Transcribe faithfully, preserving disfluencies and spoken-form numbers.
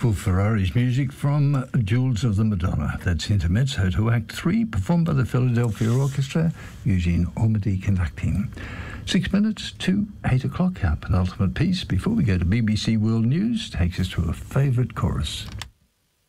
For Ferrari's music from Jewels of the Madonna. That's Intermezzo to Act three, performed by the Philadelphia Orchestra, Eugene Ormandy conducting. Six minutes to eight o'clock, our penultimate piece before we go to B B C World News takes us to a favourite chorus.